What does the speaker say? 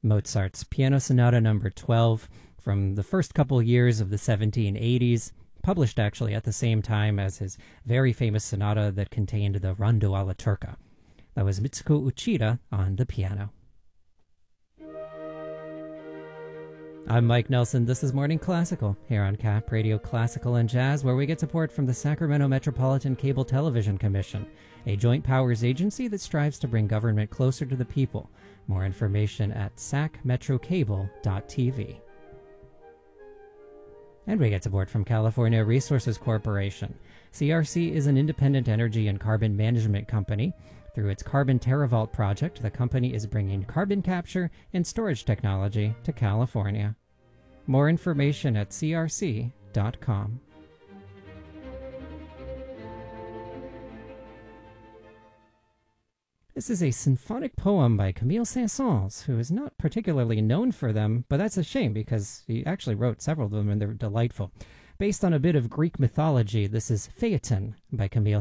Mozart's Piano Sonata Number 12 from the first couple years of the 1780s, published actually at the same time as his very famous sonata that contained the Rondo alla Turca. That was Mitsuko Uchida on the piano. I'm Mike Nelson. This is Morning Classical here on Cap Radio Classical and Jazz, where we get support from the Sacramento Metropolitan Cable Television Commission, a joint powers agency that strives to bring government closer to the people. More information at sacmetrocable.tv. And we get support from California Resources Corporation. CRC is an independent energy and carbon management company. Through its Carbon TerraVault project, the company is bringing carbon capture and storage technology to California. More information at crc.com. This is a symphonic poem by Camille Saint-Saëns, who is not particularly known for them, but that's a shame because he actually wrote several of them and they're delightful. Based on a bit of Greek mythology, this is Phaeton by Camille